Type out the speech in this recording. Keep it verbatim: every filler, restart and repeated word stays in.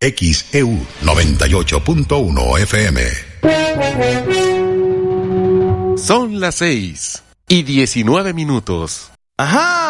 X E U noventa y ocho punto uno F M. Son las seis y diecinueve minutos. ¡Ajá!